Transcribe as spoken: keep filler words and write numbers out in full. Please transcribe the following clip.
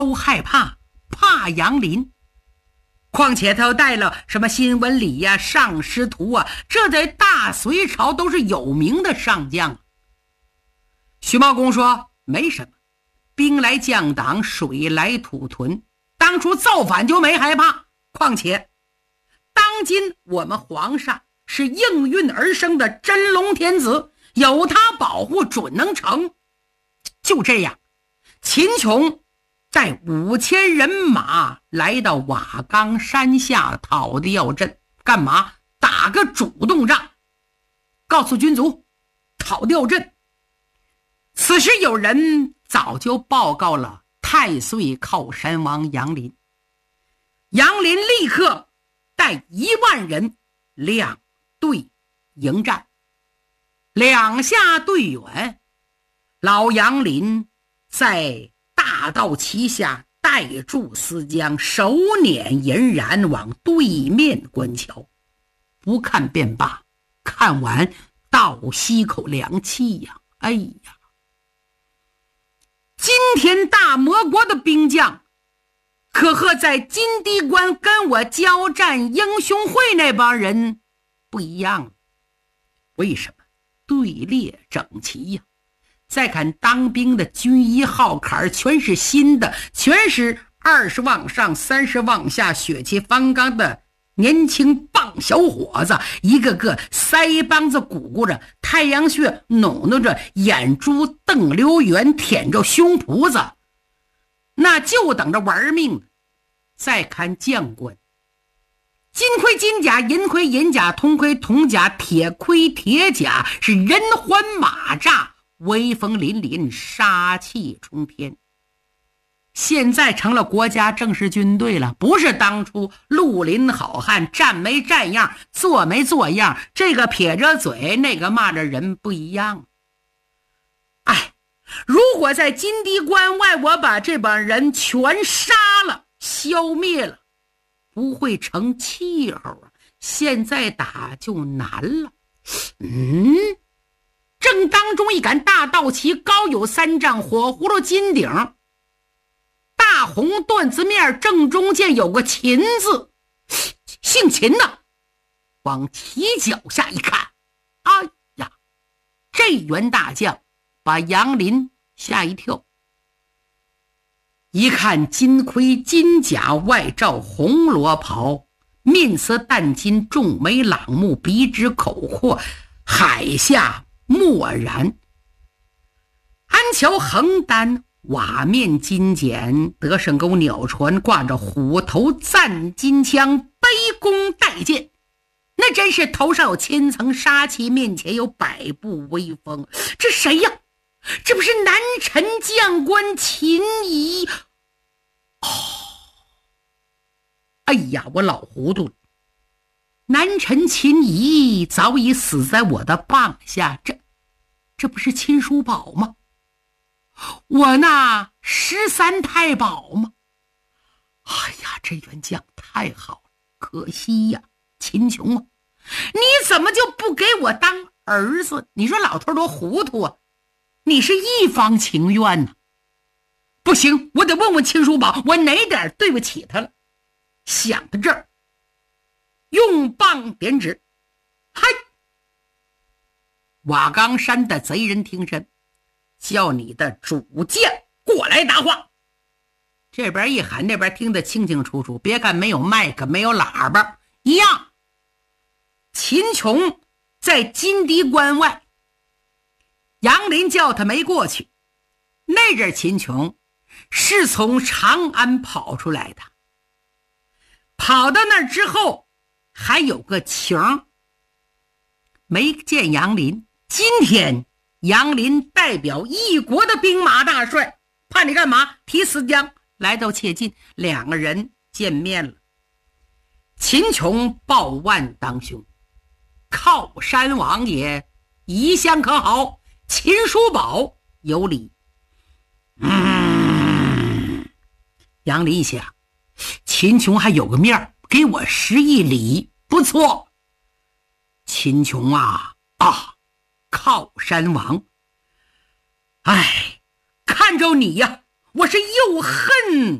都害怕，怕杨林。况且他又带了什么新文礼呀、上师徒啊，这在大隋朝都是有名的上将。徐茂公说没什么，兵来将挡，水来土屯，当初造反就没害怕。况且当今我们皇上是应运而生的真龙天子，有他保护准能成。就这样，秦琼带五千人马来到瓦岗山下讨吊镇，干嘛？打个主动仗，告诉军卒讨吊镇。此时有人早就报告了太岁靠山王杨林，杨林立刻带一万人两队迎战。两下对远，老杨林在大道旗下带住思江，手捻银髯往对面观瞧，不看便罢，看完倒吸口凉气呀！哎呀，今天大魔国的兵将可和在金地关跟我交战英雄会那帮人不一样了。为什么？队列整齐呀！再看当兵的军衣号坎全是新的，全是二十往上三十往下血气方刚的年轻棒小伙子，一个个腮帮子鼓鼓着，太阳穴弄弄着，眼珠瞪溜圆，舔着胸脯子，那就等着玩命的。再看将官，金盔金甲，银盔银甲，铜盔铜甲，铁盔铁甲，是人环马扎，威风凛凛，杀气冲天。现在成了国家正式军队了，不是当初绿林好汉，站没站样，做没做样，这个撇着嘴，那个骂着人，不一样。哎，如果在金地关外我把这帮人全杀了，消灭了，不会成气候啊，现在打就难了。嗯，正当中一杆大道旗，高有三丈，火葫芦金顶，大红缎子面，正中间有个秦字，姓秦的。往旗脚下一看，哎呀，这员大将把杨林吓一跳。一看金盔金甲，外罩红罗袍，面色淡金，重眉朗目，鼻直口阔，海下漠然。安桥横担，瓦面金简，德胜沟鸟船，挂着虎头赞金枪，卑弓带箭，那真是头上有千层杀气，面前有百步威风。这谁呀？这不是南陈将官秦仪？哦，哎呀，我老糊涂了。南陈秦仪早已死在我的棒下，这这不是秦叔宝吗？我那十三太保吗？哎呀，这员将太好了，可惜呀，秦琼啊，你怎么就不给我当儿子？你说老头多糊涂啊！你是一方情愿呢？不行，我得问问秦叔宝，我哪点对不起他了？想到这儿，用棒点指，嗨！瓦岗山的贼人听真，叫你的主将过来答话。这边一喊，那边听得清清楚楚，别看没有麦克，没有喇叭，一样。秦琼在金堤关外，杨林叫他没过去。那阵秦琼是从长安跑出来的，跑到那儿之后还有个情，没见杨林。今天杨林代表一国的兵马大帅，怕你干嘛？提思江来到切近，两个人见面了。秦琼报万当兄，靠山王爷一向可好？秦叔宝有礼。嗯，杨林一想，秦琼还有个面，给我十亿礼，不错。秦琼啊啊，靠山王，哎，看着你呀， 我是又恨